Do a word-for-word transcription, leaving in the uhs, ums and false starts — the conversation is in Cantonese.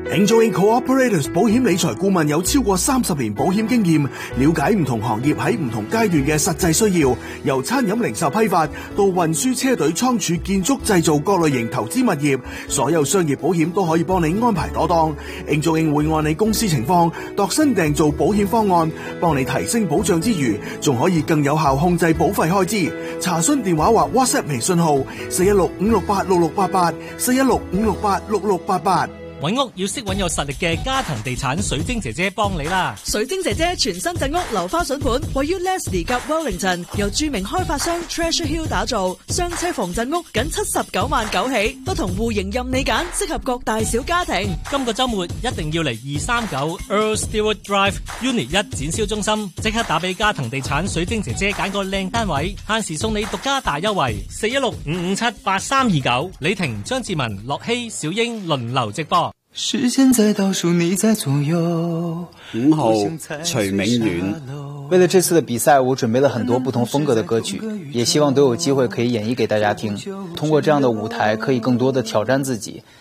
Enjoying Cooperators 保險理財顧問有超過三十年保險經驗，了解唔同行業喺唔同階段嘅實際需要，由餐飲零售批發到運輸車隊倉儲建築製造各類型投資物業，所有商業保險都可以幫你安排妥當。Enjoying 會按你公司情況度身訂造保險方案，幫你提升保障之餘，仲可以更有效控制保費開支。查詢電話或 WhatsApp 微信號四一六五六八六六八八四一六五六八六六八八。 揾屋要識揾有實力嘅家騰地產水晶姐姐幫你啦！ 水晶姐姐全新鎮屋樓花筍盤，位於 Leslie 及 Wellington， 由著名開發商 Treasure Hill 打造，雙車房鎮屋僅七十九萬九起，不同戶型任你揀，適合各大小家庭。 今個週末一定要嚟二三九 Earl Stewart Drive Unit 一展銷中心，即刻打俾家騰地產水晶姐姐揀個靚單位，限時送你獨家大優惠，四一六五五七八三二九。李婷、張志文、樂希、小英輪流直播。 時間在倒數，你在左右。 五號徐明遠。 為了這次的比賽，我準備了很多不同風格的歌曲，也希望都有機會可以演繹給大家聽。通過這樣的舞台，可以更多的挑戰自己。